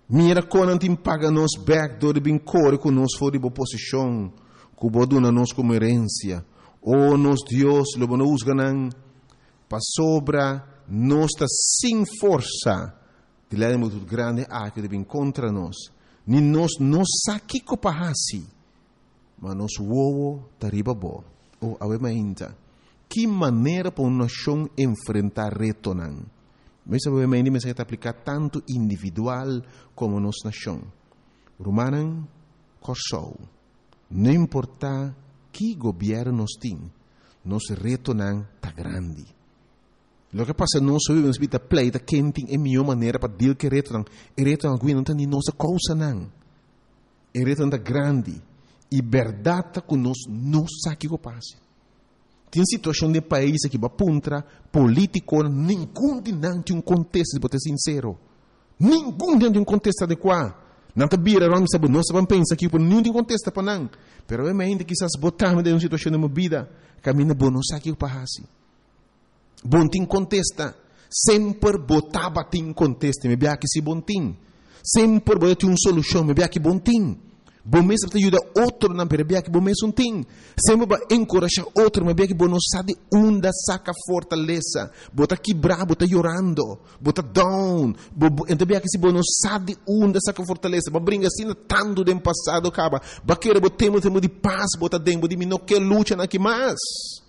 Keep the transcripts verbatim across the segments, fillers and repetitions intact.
Mira quando tem paga nos back do bem core com nos for de boa posição, com boa dona nos como herência, ou nos Deus lobo nos ganam para sobra nós está sem força de lá muito grande a que vem contra nós. Ni nós não sabe que pahasi, mas nós uou tariba bo. Ou awemainta, que maneira para uma nação enfrentar reto não? Mas awemainta me se aplicar tanto individual como nossa nação. Romanan corsou, não importa que governo nós tem, nosso reto não tá grande. Lo que passa nós vivemos vida pleita quem tem a melhor maneira para deal que reto não, e reto não não tem nossa causa não, e reto não tá grande. E verdade que nós não sabemos o que passa. Tem situação de país que vai puntra político, nenhum de não tem um contexto, de ser sincero. Nenhum tem um contexto adequado. Não está bira, não sabe, nós vamos pensar que não tem contexto para não. Pero é ainda que essas botamos de uma situação de uma vida, caminha bom, não sabe o que passa. Bom tem contesta, sempre botava tem contexto, me bia que se bom tem. Sempre botava tem uma solução, me bia que bom tem. Bom mesmo te ajuda outro na perebia que bom mesmo tem. Sempre vai encorajar outro, mas bia que bom não sabe onde saca fortaleza. Bota quebrar, bota chorando, bota down. Então bia que se bom não sabe onde saca fortaleza. Mas brinca assim tanto do passado acaba. Baqueira botemos tempo de paz, bota dentro de mim não quer luta na que mais.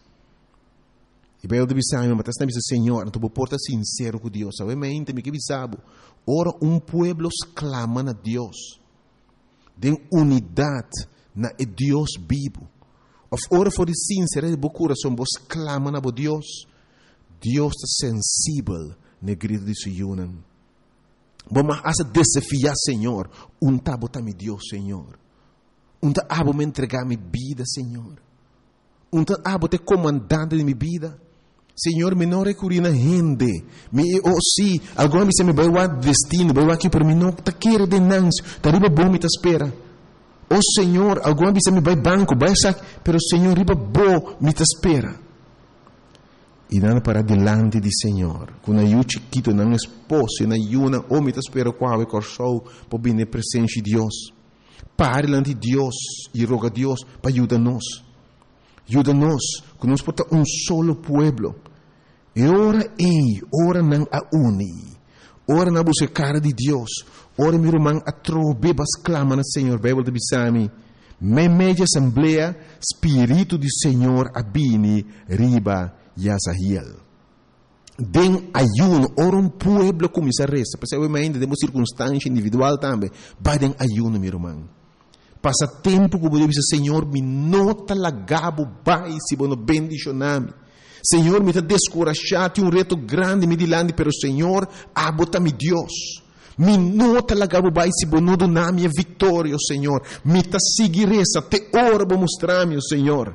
E bem eu deve saber, mas está dizendo Senhor, não tu porta sincero com Deus. Sabe, mas entende que bisabo. Ora um pueblo clama a Deus. Den unidade na Deus vivo. Of ora for de sincero de bo coração, vos clama na bo Deus. Deus está sensível na grito de suyunan. Vamos a desafiar, Senhor. Um tabo tá me Deus, Senhor. Um tá abo me entregar minha vida, Senhor. Um tá abo te comandante de minha vida. Senhor, me não recorri na gente. Me, oh, sim, alguma vez me vai o destino, vai aqui por mim, não está querendo de nãos, está riba bom, me está espera. Oh, Senhor, alguma vez me vai banco, vai sac, pero Senhor, riba bom, me está espera. E nada para delante de Senhor, com a yu chiquito, não esposo, na yuna, oh, me está espera, qual é corso, para vir na presença de Deus. Pare diante de Deus e roga a Deus para ajudar-nos. Ajuda-nos, que nós porta um solo pueblo. E ora ei, ora não a uni. Ora na busca cara de Deus. Ora meu irmão a trobe bas clama na Senhor. Bíblia de Bisami. Me media assembleia, Espírito do Senhor abini, riba e azahiel. Den ayuno, ora um pueblo começa a resta. Porque eu ainda temos circunstância individual também. Vai den ayuno, meu irmão. Passa tempo como Deus diz, Senhor, me nota lagabo, vai, se bono bendicioname. Senhor, me está descorajado, um reto grande me dilante, pero Senhor, abota-me Deus. Me nota lagabo, vai, se bono doname a vitória, Senhor. Me está seguir essa, te ora para mostrar-me, Senhor.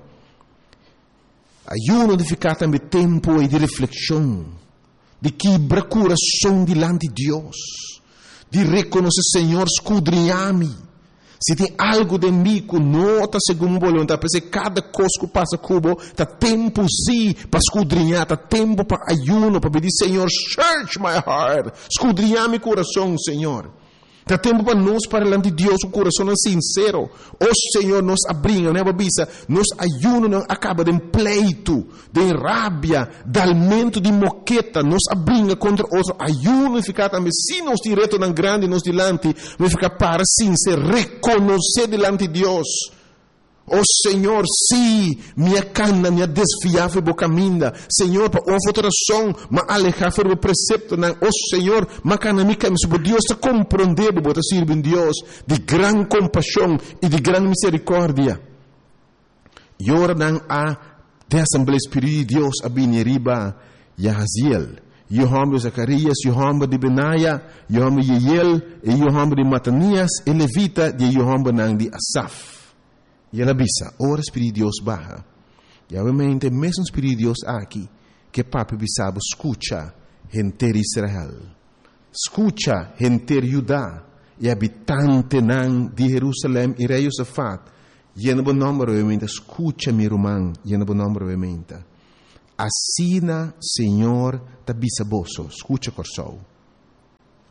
Ayuno de ficar também tempo e de reflexão, de quebrar coração dilante de Deus, de reconhecer, Senhor, escudrinhar-me. Se tem algo de mim que não está segundo a vontade, porque cada coisa que passa cubo, está tempo sim para escudrinhar, está tempo para ayuno, para pedir, Senhor, search my heart, escudrinhar meu coração, Senhor. Está tempo para nós, para diante de Deus, o coração é sincero. O Senhor nos abrinha, né, babisa? Nos ayuno não acaba de pleito, de rábia, de alimento de moqueta, nos abrinha contra outro ayuno e ficar também, se nós direto na grande, nos dilante, vai ficar para sim, se reconhecer dilante de Deus. Oh Senhor, sim, minha cana, minha desfiável boca minda. Senhor, para uma alteração, mas alejar o precepto, não. Oh Senhor, mas cana mica, mas Deus está compreendendo, bota servir Deus de gran compaixão e de gran misericórdia. E ora não há de Assembleia Espírito de Deus, a bineriba, Yahaziel. Yohamba de Zacarias, Yohamba de Benaia, Yohamba de Yeiel, e Yohamba de Matanias, e Levita de Yohamba não de Asaf. E ela bisa, ora Espírito de Deus barra. E obviamente, mesmo Espírito de Deus aqui, que papi bisabo, escucha, gente de Israel. Escucha, gente de Judá, e habitante nan de Jerusalém e rei Josafat. E no bom nome, obviamente, escucha, meu irmão, e no bom nome, obviamente. Assina, Senhor, ta bisaboso, escucha corsou.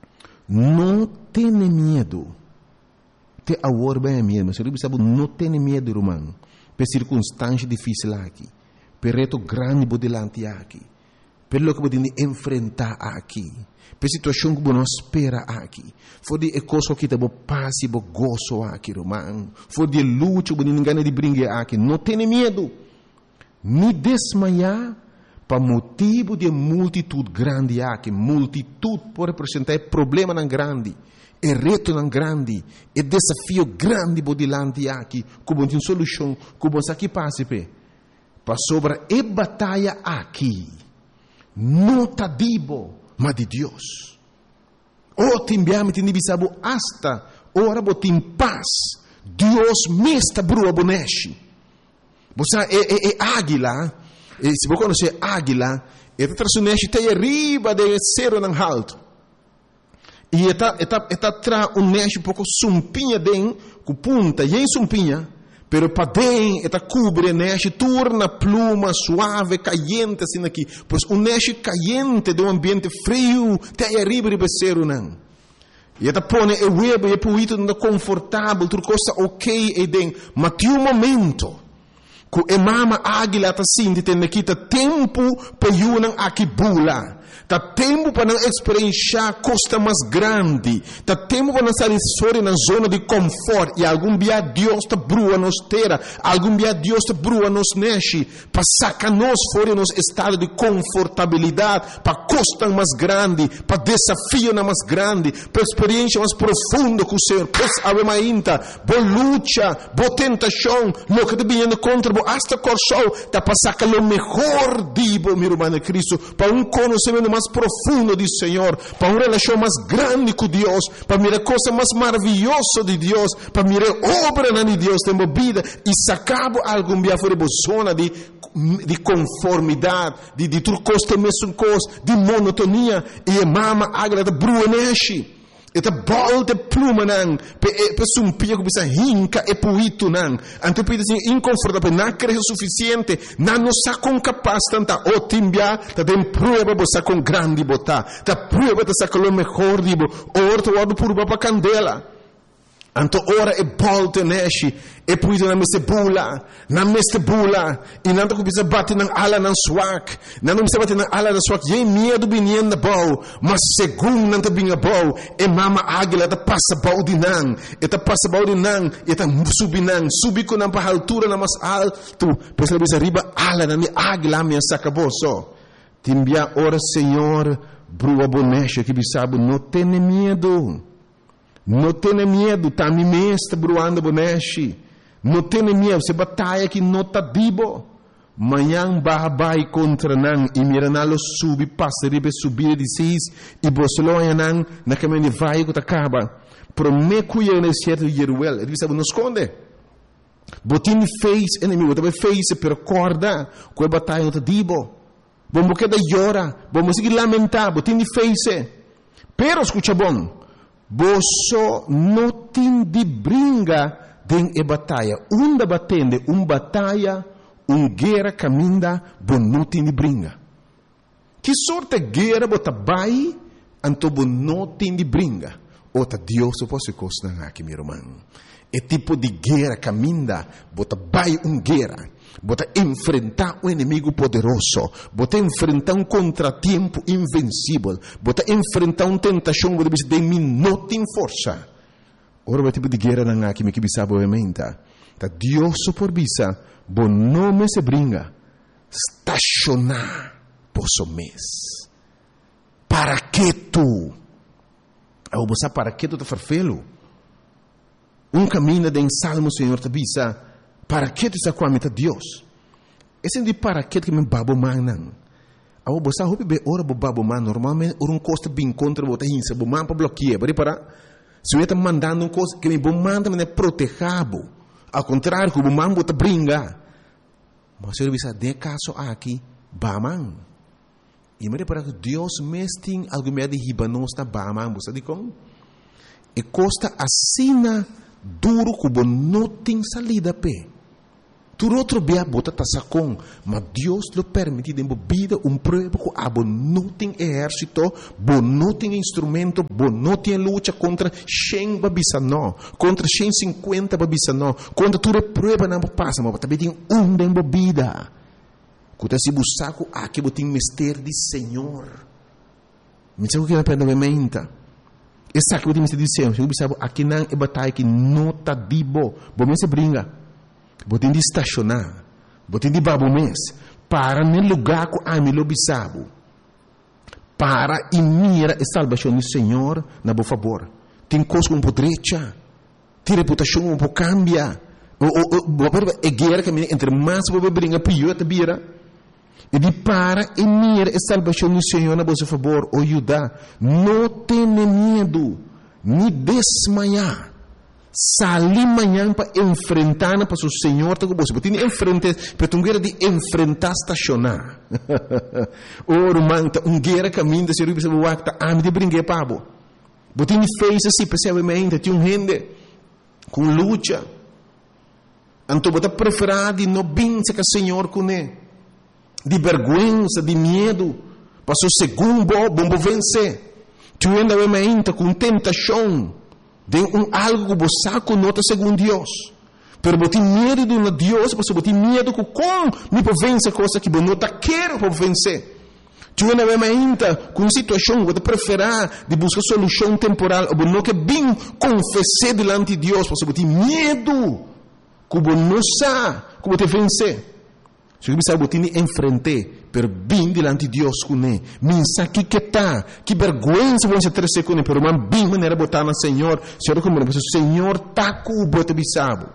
Não tenha medo. Te agora bem medo, mas eu sabe, não tenha medo, irmão. Por circunstância difícil aqui, por reto grande por delante aqui, pelo que você tem que enfrentar aqui, por situação que você não espera aqui, for de coisa que você passa e você gozo aqui, irmão. For de luta que você não ganha de brincar aqui. Não tenha medo. Nem desmaiar para motivo de multitude grande aqui. Multitude pode representar problema não grande, é reto não grande, é desafio grande por delante aqui, como tem solução, como aqui passa para sobre a batalha aqui. Não tá dibo, mas de Deus. O timbiame tem bisabo hasta ora botim paz. Deus me está brua boneshi. Você é, é, é águila, e se você conhece águila, ela traz um neste até arriba de cero não alto. E ela ela ela traz um neste um pouco sumpinha den, com punta, e em sumpinha, pero para den ela cobre neste, torna pluma suave, caliente assim aqui, pois um neste caliente de um ambiente frio, até arriba de cero não. E ela põe o web e o puito não confortável, tudo coisa ok e den, mas tem um momento que a mama águila está assim, tem que ter tempo para eu não aqui bula. Tá tempo para não experienciar costa mais grande. Tá tempo para não sair fora na zona de conforto. E algum dia Deus está brua nos terra. Algum dia Deus está brua nos neche. Para sacar nós fora nos estado de confortabilidade. Para costa mais grande. Para desafio mais grande. Para experiência mais profunda com o Senhor. Pois ave mainta. Boa luta. Boa tentação. Lo que está vindo contra. Boa hasta corso. Tá para sacar o melhor dibo, meu irmão Cristo. Para um conhecimento mais profundo do Senhor, para uma relação mais grande com Deus, para mirar coisa mais maravilhosa de Deus, para mirar obra de Deus tem vida e sacar algum dia fora de zona de de conformidade, de de tudo coisa mesmo coisa, de monotonia e a mama agra da bruaneshi. Eta volta pluma nang, pe pe sumpia que bisa hinca e puito nang. Anto pide assim inconfortável, não creio suficiente, não nos sacam capaz tanta o timbia, tá tem prova você com grande botar, tá prova tá sacar o melhor dibo, orto ordo por para candela. Anto ora e volta neshi, e puito na meste bula, na meste bula, e não que bisa bate nang ala nang swak, não bisa bate nang ala nang swak, e medo binien na bau, mas segundo não tá binha bau, e mama águila tá passa bau de nang, e tá passa bau de nang, e tá subi nang, subi com nang para altura na mais alto, pois ela bisa riba ala na mi águila me sacabou só. Timbia ora Senhor, brua bonecha que bisabo não tem medo. Não tenha medo, tá me mesta bruando bonechi. Não tenha medo, se batalha que não tá dibo. Manhã babai contra nan e miranalo subi passa ribe subir de seis e bosloia nan na caminho vai que acaba. Prometo eu nesse certo Jeruel, ele sabe nos esconde. Botin fez inimigo, também fez per corda, com a batalha não tá dibo. Bom porque da llora, bom seguir lamentar, botin fez. Pero escucha bom. Boso não tem de brinca den e batalha. Uma batende, um batalha, um guerra caminha, bom não tem de brinca. Que sorte guerra bota bai, anto bom não tem de brinca. Ota Deus se fosse costa aqui, meu irmão. É tipo de guerra caminha, bota bai um guerra. Bota enfrentar um inimigo poderoso, bota enfrentar um contratempo invencível, bota enfrentar uma tentação que você tem não tem força. Ora, o tipo de guerra não há que me que bisa obviamente. Tá Deus por bisa, bom nome se brinca, estacionar posso mês. Para que tu? Ao você para que tu te farfelo? Um caminho de salmo Senhor te bisa. Para que tu está com a meta Deus? Esse é de para que que me babo manan. Ao você hope be ora bo babo man normalmente um costa bem contra bota hinsa bo man para bloquear, bari para se eu está mandando um coisa que me bo manda me protejabo. Ao contrário, que bo man bota brinca. Mas eu bisa de caso aqui baman. E me para que Deus mesting algo me de hibanos na baman, você diz e costa assina duro que bo não tem salida pe. Tu outro bea bota tasacon, mas Deus lo permite de vida um prueba que abo não tem exército, bo não tem instrumento, bo não tem luta contra cem babisa não, contra cento e cinquenta babisa não, contra tu prueba não passa, mas também tem um de vida. Quando se busca aqui botin mister de Senhor. Me diz o que na pena me menta. Essa aqui botin mister de Senhor, eu bisabo aqui não é batalha que não tá dibo, bo me se brinca. Botin de estacionar, botin de babo mês, para no lugar que a mim lo bisabo, para e mira a salvação do Senhor, na boa favor. Tem coisa um pouco direita, tem reputação um pouco cambia, o o o é guerra que entre mais boa brinca pior te bira, e de para e mira a salvação do Senhor na boa favor, o Judá, não tenha medo, nem desmaiar. Salir amanhã para enfrentar para o Senhor, tá com você. Porque tem enfrentar, para tu guerra de enfrentar estacionar. Oro manta, um guerra caminho de ser o bispo wakta, a me de brincar pabo. Porque tem fez assim, percebamente, tem um gente com luta. Então bota preferar de não bença que o Senhor com ele, de vergonha, de medo, para o segundo bom vencer. Tu ainda vai com tentação. De um algo que você conota segundo Deus. Pero você tem medo de um Deus, você tem medo que como me pode vencer coisa que você não quer para vencer. Tu ainda vai ainda com situação que você prefere de buscar solução temporal, ou não que bem confessar diante de Deus, você tem medo que você não sabe que você vencer. Se você sabe que enfrentar, per bem diante de Deus com ele. Minsa que que tá, que vergonha você ter com ele, pero man bem maneira botar no Senhor, Senhor como o Senhor tá com o bote bisabo.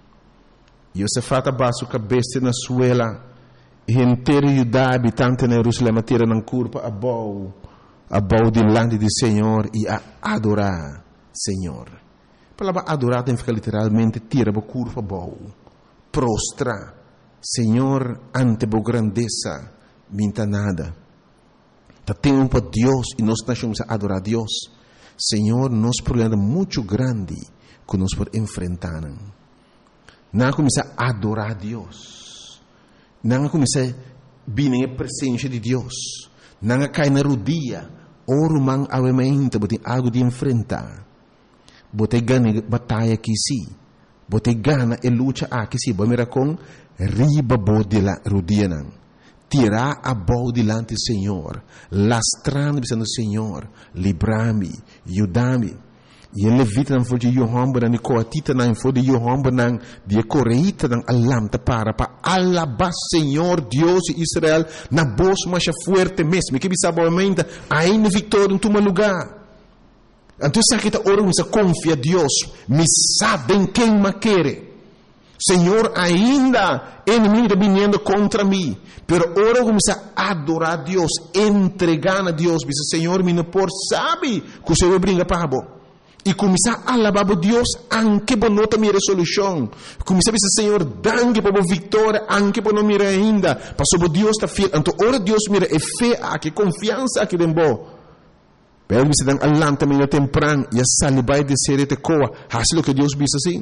E você fata baixo cabeça na suela, e inteiro Judá habitante na Jerusalém tira na curva a bau, a bau diante do Senhor e a adorar Senhor. A palavra adorar tem que ficar literalmente tira a curva a bau, prostra, Senhor ante a grandeza. Minta nada. Tá tempo para Deus e nós estamos a adorar a Deus. Senhor, nosso problema é muito grande que nós podemos enfrentar. Não começar a adorar a Deus. Não começar a vir na presença de Deus. Não cair na rodilha. Oro man avemento, botem algo de enfrentar. Botem ganha batalha aqui sim. Botem gana e luta aqui sim. Botem mira com riba bode la rodilha não. Tirar a bola diante do Senhor, lastrando dizendo Senhor, livra-me, ajuda-me. E ele levita não foi de Johan, não coatita não foi de Johan, não de correita não alamta para para alabar Senhor Deus de Israel na voz mais forte mesmo. Que bisa boamente ainda vitória em todo lugar. Então se aqui tá orando, se confia Deus, me sabem quem me quer. Senhor, ainda inimigo está vindo contra mim, pero ora começa a adorar a Deus, entregar a Deus, diz Senhor, me não por sabe que o Senhor brinca para bo. E começar a alabar a Deus, anche por não ter minha resolução. Começar a dizer Senhor, danke por a vitória, anche por não mirar ainda, para sobre Deus está fiel. Então ora Deus mira é fé, aqui confiança aqui dentro. Pero me se dan alanta me temprano e a salibai de ser te coa, assim que Deus diz assim.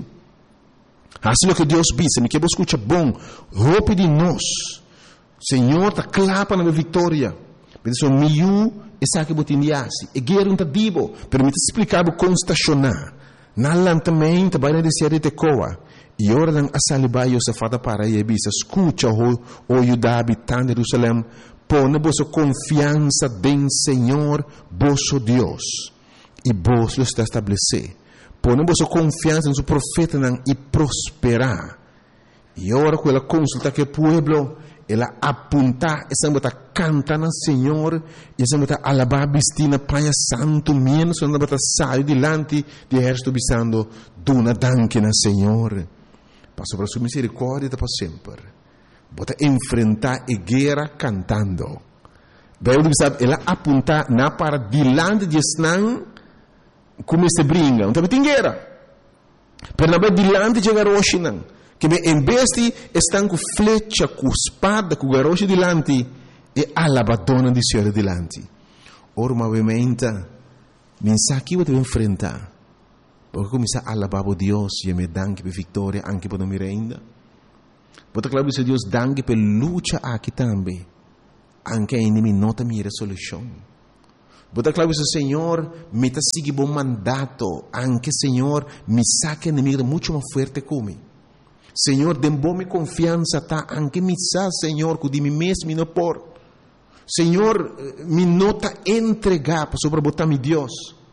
Assim que Deus diz, me que você escuta bom, roupa de nós. Senhor, está clapa na vitória. Mas o miú, essa que você indiasse, e guerra não está dibo, pero me explicar como estacionar. Na lantamento, vai de ser te coa. E ora dan a salibai o safada para e bisa, escuta o o Judá habitante de Jerusalém, põe vossa confiança em Senhor, vosso Deus, e vos lo está estabelecer. Põe vossa confiança no profeta e prosperar. E ora com ela consulta que o povo, ela apunta, essa bota canta no Senhor, e essa bota alabar bistina Pai Santo, menos essa bota sai delante de exército bisando, dona danke no Senhor. Passo para sua misericórdia para sempre. Bota enfrentar a guerra cantando. Daí ela apunta na para delante de Esnan, como se brinca. Então tem guerra. Pero na delante de garoche não. Que em vez de estão com flecha, com espada, com garoche delante, e alabadona de Senhor delante. Ora, obviamente, mensagem que você vai enfrentar. Porque começar a alabar a Deus e me danke por vitória, anche por não me ainda. Bota claro se Deus dangue per luta aqui também. Anche inimigo nota mira solução. Bota claro se Senhor me tá seguir bom mandato. Anche Senhor me saque inimigo muito mais forte como. Senhor, dem bom me confiança tá. Anche me sa Senhor que de mim mesmo não por. Senhor, me nota entregar para sobre botar mi Deus.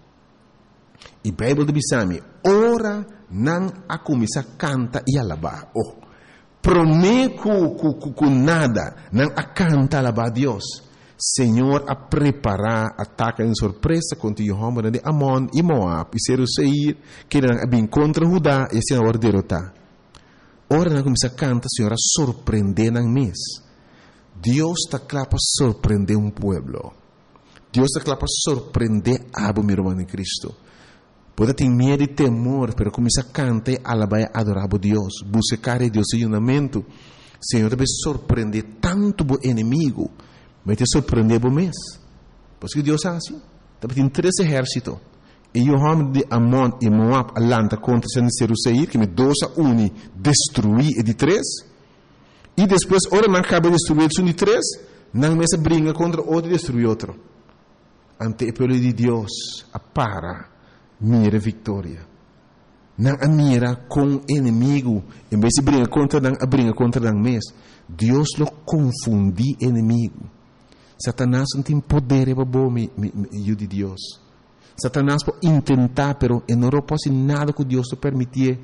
E Bíblia diz me, ora não a começar canta e alabar. Oh, prometo que nada não a canta alabar Deus. Senhor, a preparar ataque em surpresa contra o homem de Amon e Moab e ser o Seir que não é bem contra Judá e assim agora derrotar. Ora não começar canta, Senhor, a surpreender na mês. Deus está claro para surpreender um povo. Deus está claro para surpreender a meu irmão em Cristo. Pode ter medo e temor, mas começa a cantar e alabar e adorar a Deus. Buscar a Deus em unamento. Senhor, deve surpreender tanto o inimigo, mas te surpreender o mês. Porque Deus é assim. Deve ter três exércitos. E o homem de Amon e Moab alanta contra Seir, que me dois a um destruir e de três. E depois, ora não acaba de destruir um de três, não mesa briga contra outro e destrui outro. Ante o povo de Deus, a para, mira vitória. Não a mira com inimigo, em vez de briga contra não, a briga contra não mês. Deus lo confundi inimigo. Satanás não tem poder para bom me de Deus. Satanás pode tentar, pero não pode nada que Deus te permitir.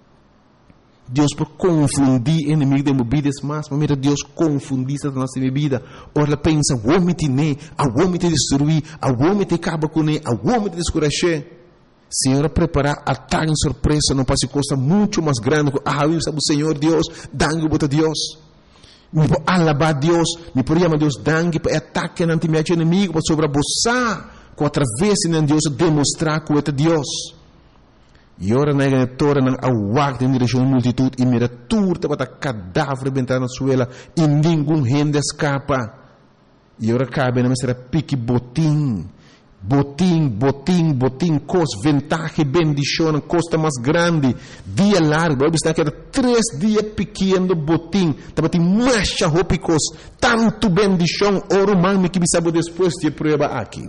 Deus por confundir inimigo de minha vida, mas mira Deus confundir Satanás de minha vida. Ora ela pensa, o homem te ne, o homem te destruir, o homem te acaba com ele, o homem te descuracher. Senhor, preparar ataque em surpresa, não pode costa muito mais grande. Ah, eu sabe o Senhor Deus, dangue bota Deus. Me pode alabar Deus, me pode chamar Deus dangue para ataque ante meu inimigo, para sobreposar, com através de Deus demonstrar que é Deus. E ora na igreja não aguarda em direção à multitud e mira turta para cadáver bentar na suela e nenhum gente escapa. E ora cabe na mesa pique botim, botim, botim, botim, cos ventaja e bendição, costa mais grande, dia largo. Está que era três dias pequeno botim, estava tem marcha rópicos, tanto bendição, ora man me que me sabe depois de prova aqui,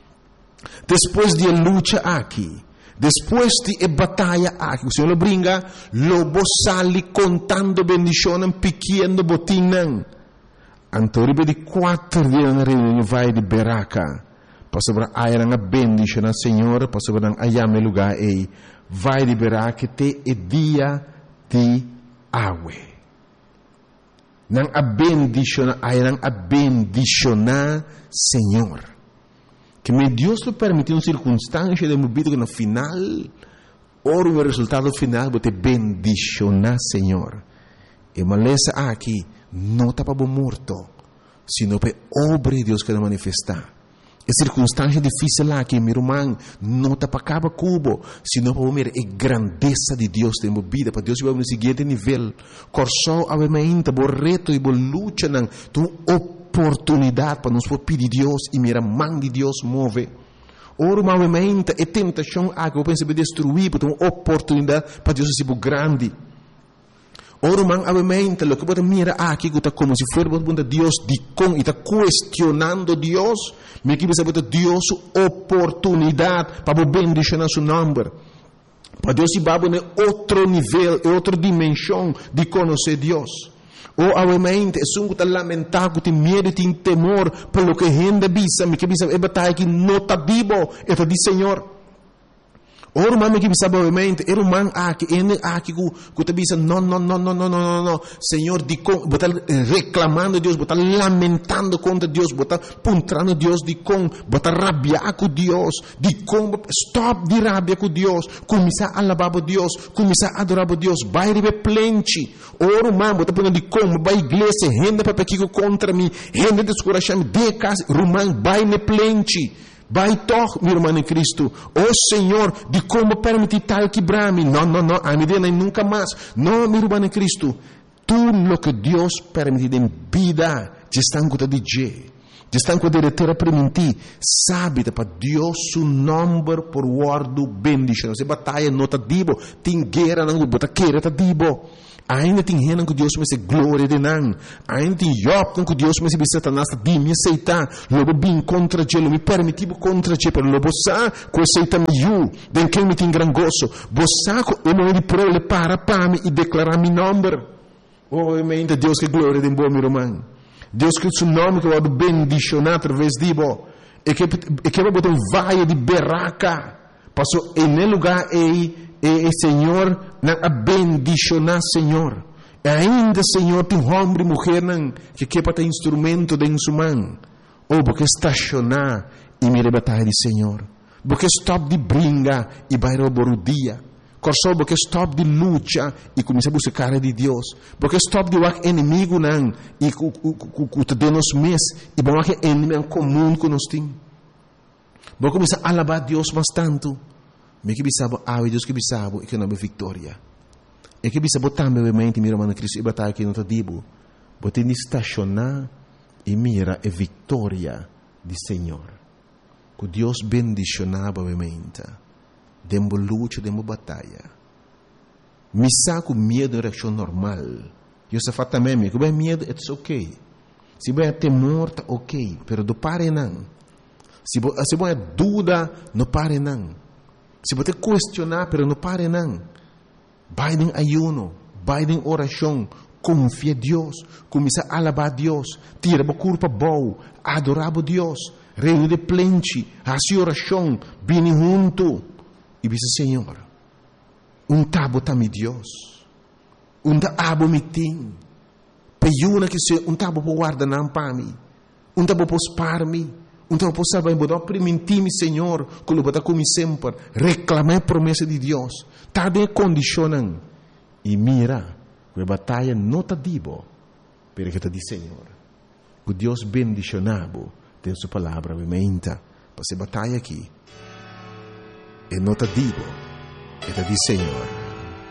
depois de luta aqui. Depois de batalha aqui, o Senhor lo brinca, lobo sali contando bendição pequeno botim. Antoribe de quatro dias na reunião vai de Beraca. Para a a bendição ao Senhor, para a ayame lugar e vai de Beraca te é dia de água. Nang a bendição, a bendição Senhor. Que me Deus lhe permitiu uma circunstância de minha vida que no final, ora o resultado final, vou te bendicionar, Senhor. E maleza aqui, não está para morto, sino para obra de Deus que vai manifestar. E circunstância difícil aqui, meu irmão, não está para acabar cubo, sino para ver a grandeza de Deus na minha vida, para Deus vai no seguinte nível. Corsou a mente, o reto e a luta, tu oportunidade para nos pedir Deus e mira mão de Deus move. Ora, uma mente e tentação a que eu penso destruir, porque uma oportunidade para Deus ser grande. Ora, uma mente, lo que pode mira aqui que está como se fosse para Deus de com e está questionando Deus, me que pensa para Deus oportunidade para bendicionar seu nome. Para Deus se vai em outro nível, em outra dimensão de conhecer Deus. Ou a mente é um que lamentar, que tem medo, tem temor, pelo que gente bisa, me que bisa é batalha que não está vivo, é para dizer Senhor. Ora, mãe que bisa a mente, era um man aqui, ele aqui que te bisa, não, não, não, não, não, não, não, Senhor, de com, botar reclamando Deus, botar lamentando contra Deus, botar puntrando Deus de com, botar rabiar com Deus, de com, stop de rabia com Deus, começar a alabar a Deus, começar a adorar a Deus, vai receber plente. Ora, mãe, botar punhando de com, vai igreja, gente para pequeno contra mim, gente descorachar-me, de casa, rumão, vai ne plente. Vai toch, meu irmão em Cristo. Oh Senhor, de como permitir tal quebrar-me? Não, não, não, a minha nunca mais. Não, meu irmão em Cristo. Tudo o que Deus permite em vida, já estão com o D J. Já estão com a diretora permitir. Sabe, para Deus, o nome por guardo bendição. Se batalha não está dibo, tem guerra, não está queira, está dibo. Ainda tem gente que Deus me se glória de nan. Ainda tem Job que Deus me se Satanás de me aceitar. Lobo bem contra Ele, me permitivo contra Ele, pero lobo sa que aceita me you, den que me tem gran gozo. Bosa que eu me pro le para para me e declarar mi nome. Oh, mente Deus que glória de bom meu irmão. Deus que seu nome que vai bendicionar através de bo. E que e que vai botar um vaio de berraca. Passou em lugar e E, e Senhor, na a bendicionar, Senhor. E ainda, Senhor, tem homem e mulher não, que quer para ter instrumento de sua mão. Ou porque estacionar e me rebatar de Senhor. Porque stop de brinca e vai roubar o dia. Corso porque stop de luta e começa a buscar de Deus. Porque stop de o inimigo não e o te deu nos mês e bom que inimigo comum que nós temos. Porque começa a alabar Deus bastante. Me que bisabo, ah, Deus que bisabo, e que não é vitória. E que bisabo também, mente, mira, mano, Cristo, e batalha aqui no dibo. Botem de estacionar e mira a vitória do Senhor. Que Deus bendicionava a mente. Dembo luta, dembo batalha. Me saco medo de reação normal. Eu só faço também, que bem medo, é ok. Se bem temor, tá ok. Pero do pare não. Se bem dúvida, não pare não. Se você questionar, pero não pare não. Vai em ayuno, vai em oração, confia em Deus, começa a alabar a Deus, tira a culpa boa, adorar a Deus, reino de plente, a sua oração, vem junto. E diz, Senhor, um tabo tá me Deus, um tabo me tem, peiuna que se um tabo por guardar não para mim, um tabo por spar me. Então, eu posso saber, eu permitir-me, Senhor, que eu vou como sempre, reclamar a promessa de Deus. Está bem condicionando. E mira, a batalha não está dibo, pero que está de Senhor. Que Deus bendicionado tem sua palavra, obviamente, para essa batalha aqui. E não está dibo, está de Senhor.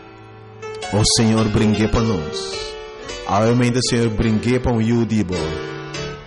O Senhor brinque para nós. Obviamente, o Senhor brinque para o you dibo.